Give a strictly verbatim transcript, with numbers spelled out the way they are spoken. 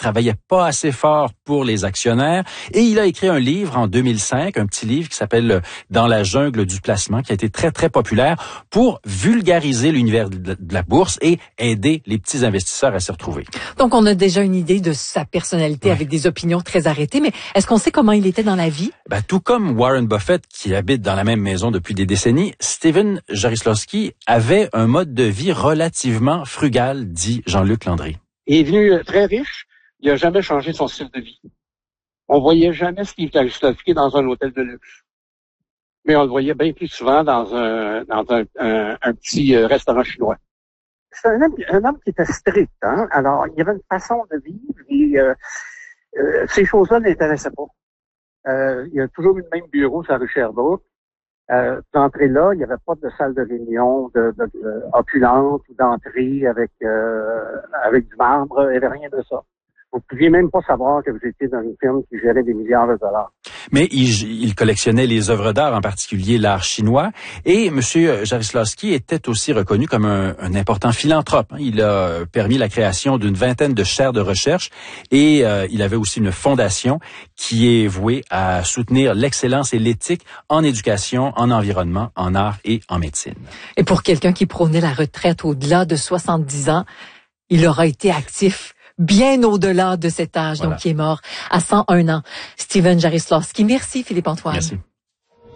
travaillait pas assez fort pour les actionnaires. Et il a écrit un livre en deux mille cinq, un petit livre qui s'appelle « Dans la jungle du placement », qui a été très, très populaire pour vulgariser l'univers de la bourse et aider les petits investisseurs à s'y retrouver. Donc, on a déjà une idée de sa personnalité ouais. avec des opinions très arrêtées, mais est-ce qu'on sait comment il était dans la vie? Ben, tout comme Warren Buffett, qui habite dans la même maison depuis des décennies, Stephen Jarislowsky avait un mode de vie relativement frugal, dit Jean-Luc Landry. Il est venu très riche, il n'a jamais changé son style de vie. On voyait jamais Steve Jarislowsky dans un hôtel de luxe. Mais on le voyait bien plus souvent dans un dans un, un, un petit restaurant chinois. C'est un homme, un homme qui était strict, hein. Alors, il y avait une façon de vivre et euh, euh, ces choses-là ne l'intéressaient pas. Euh, il y a toujours eu le même bureau sur la rue Sherbrooke. Euh, d'entrée là, il n'y avait pas de salle de réunion de, de, de opulente ou d'entrée avec euh, avec du marbre. Il n'y avait rien de ça. Vous ne pouviez même pas savoir que vous étiez dans une firme qui gérait des milliards de dollars. Mais il, il collectionnait les œuvres d'art, en particulier l'art chinois. Et M. Jarislowsky était aussi reconnu comme un, un important philanthrope. Il a permis la création d'une vingtaine de chaires de recherche et euh, il avait aussi une fondation qui est vouée à soutenir l'excellence et l'éthique en éducation, en environnement, en art et en médecine. Et pour quelqu'un qui prônait la retraite au-delà de soixante-dix ans, il aura été actif bien au-delà de cet âge, voilà. Donc qui est mort à cent un ans. Stephen Jarislowsky. Merci Philippe-Antoine. Merci.